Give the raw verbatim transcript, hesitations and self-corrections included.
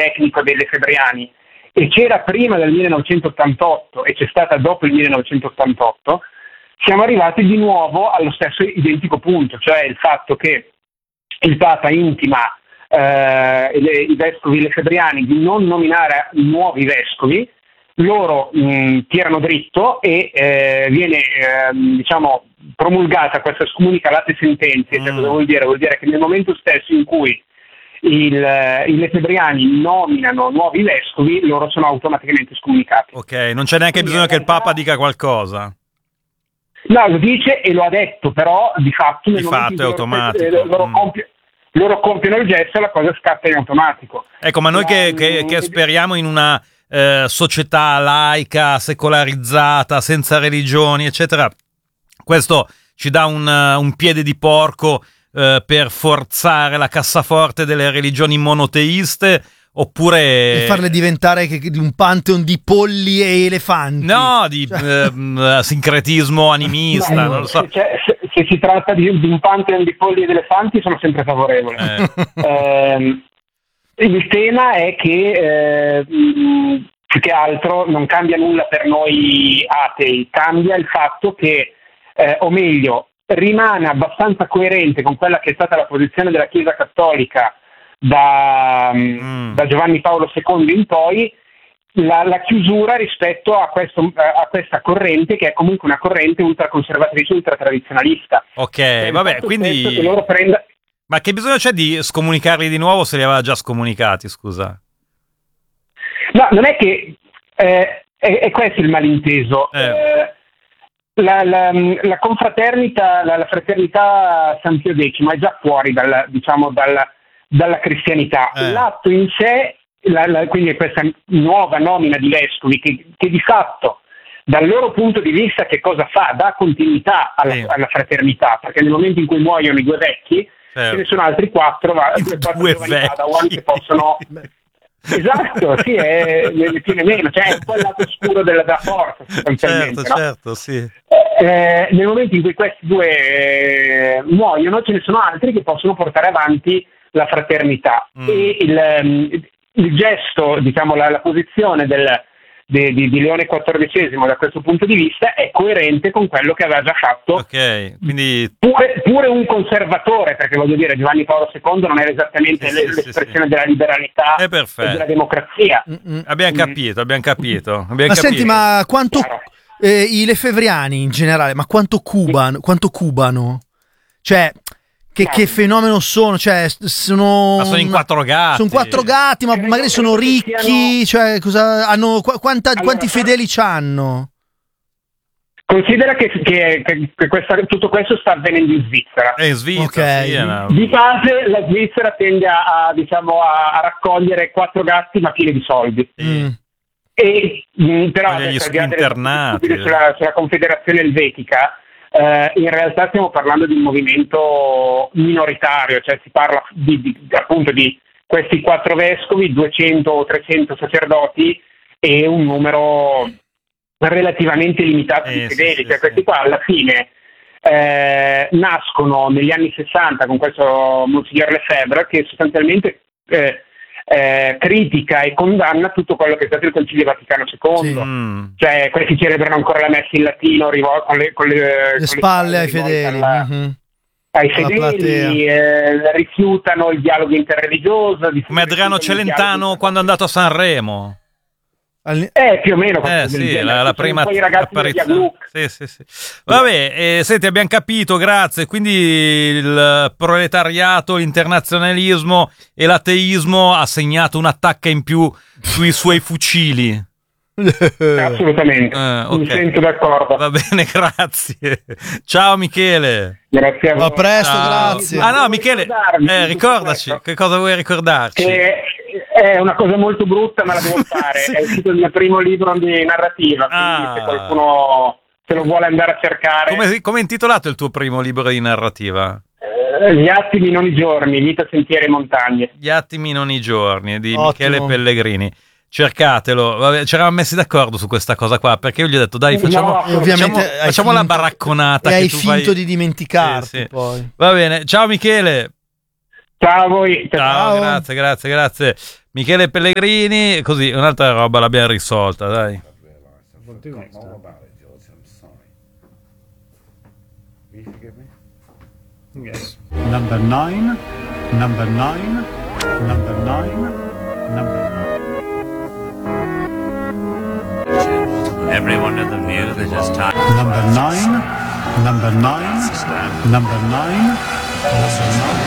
tecnico dei Lefebvriani e c'era prima del millenovecentottantotto e c'è stata dopo il millenovecentottantotto, siamo arrivati di nuovo allo stesso identico punto, cioè il fatto che il Papa intima eh, le, i vescovi lefebvriani di non nominare nuovi vescovi, loro mh, tirano dritto e eh, viene eh, diciamo promulgata questa scomunicalate sentenze. Mm. Cioè, cosa vuol dire? Vuol dire che nel momento stesso in cui il, i lefebvriani nominano nuovi vescovi, loro sono automaticamente scomunicati. Ok, non c'è neanche bisogno che il Papa dica qualcosa. No, lo dice e lo ha detto, però di fatto di fatto è automatico. Loro, loro, mm. compio, loro compiono il gesto e la cosa scatta in automatico. Ecco, ma noi ma, che, che, che speriamo in una eh, società laica, secolarizzata, senza religioni, eccetera, questo ci dà un, un piede di porco eh, per forzare la cassaforte delle religioni monoteiste, oppure e farle diventare di un pantheon di polli e elefanti. No, di cioè... eh, sincretismo animista. No, non lo so. se, se, se si tratta di, di un pantheon di polli ed elefanti sono sempre favorevole. Eh. eh, il tema è che eh, più che altro non cambia nulla per noi atei, cambia il fatto che eh, o meglio rimane abbastanza coerente con quella che è stata la posizione della Chiesa Cattolica Da, mm. da Giovanni Paolo secondo in poi, la, la chiusura rispetto a, questo, a questa corrente, che è comunque una corrente ultraconservatrice, ultratradizionalista. Ok, cioè, vabbè, quindi che loro prenda... ma che bisogno c'è di scomunicarli di nuovo se li aveva già scomunicati, scusa? No, non è che eh, è, è questo il malinteso. Eh. Eh, la, la, la confraternita, la, la fraternità San Pio X è già fuori dal, diciamo, dalla dalla cristianità. Eh. L'atto in sé, la, la, quindi questa nuova nomina di vescovi che, che di fatto dal loro punto di vista che cosa fa? Dà continuità alla, sì. alla fraternità, perché nel momento in cui muoiono i due vecchi certo. ce ne sono altri quattro, va, due, due vecchi che possono esatto, sì, è più o meno, cioè è un po' il lato oscuro della, della forza sostanzialmente, certo, no? certo, sì. Eh, nel momento in cui questi due eh, muoiono ce ne sono altri che possono portare avanti la fraternità mm. e il, il gesto, diciamo la, la posizione del, de, di, di Leone quattordicesimo da questo punto di vista è coerente con quello che aveva già fatto okay, quindi... pure, pure un conservatore, perché voglio dire Giovanni Paolo secondo non era esattamente sì, l'espressione sì, sì. della liberalità e della democrazia. Mm-mm. Abbiamo capito, abbiamo capito. Abbiamo ma capito. Senti, ma quanto eh, i lefebvriani in generale, ma quanto cubano, quanto cubano? Cioè Che, che fenomeno sono? Cioè, sono. Ma sono in quattro gatti. Sono quattro gatti, ma magari sono ricchi. Cioè, cosa hanno? Qu- quanta, allora, quanti fedeli c'hanno? Considera che, che, che questa, tutto questo sta avvenendo in Svizzera. È in Svizzera. Okay. Sì, no. Di base, la Svizzera tende a, a diciamo a, a raccogliere quattro gatti, ma pieni di soldi. Mm. E mh, però gli adesso, internati sulla, sulla Confederazione Elvetica. Uh, in realtà stiamo parlando di un movimento minoritario, cioè si parla di, di, appunto di questi quattro vescovi, duecento o trecento sacerdoti e un numero relativamente limitato eh, di fedeli, sì, cioè sì, questi sì. qua alla fine eh, nascono negli anni sessanta con questo Monsignor Lefebvre che sostanzialmente eh, Eh, critica e condanna tutto quello che è stato il Concilio Vaticano secondo, sì. mm. cioè questi celebrano ancora la messa in latino rivol- con le, con le, le con spalle le ai fedeli alla, mm-hmm. ai Alla fedeli eh, rifiutano il dialogo interreligioso come Adriano Celentano quando è andato a Sanremo. Eh, più o meno. Eh sì, genere. la, la prima apparizione. Sì, sì, sì. Vabbè, eh, senti, abbiamo capito, grazie. Quindi il proletariato, l'internazionalismo e l'ateismo ha segnato un'attacca in più sui suoi fucili. Assolutamente, eh, okay. Mi sento d'accordo. Va bene, grazie. Ciao Michele. Grazie a voi. A presto, Ciao. grazie. Ah no, Michele, eh, ricordaci, che cosa vuoi ricordarci? Che è una cosa molto brutta, ma la devo fare. sì. È uscito il mio primo libro di narrativa, quindi ah. se qualcuno se lo vuole andare a cercare. Come, come è intitolato il tuo primo libro di narrativa? Eh, Gli attimi non i giorni, vita, sentieri e montagne. Gli attimi non i giorni, di Ottimo. Michele Pellegrini. Cercatelo. Vabbè, ci eravamo messi d'accordo su questa cosa qua, perché io gli ho detto dai facciamo, no, facciamo, ovviamente facciamo finto, la baracconata e che hai tu finto fai... di dimenticarti sì, sì. poi. Va bene, ciao Michele. Ciao a voi. Ciao, Ciao. grazie, grazie, grazie. Michele Pellegrini, così un'altra roba l'abbiamo risolta, dai. Yes. Number nine, number nine, number nine, number nine. Everyone in the news is just time. Number nine, number nine, number nine, number nine.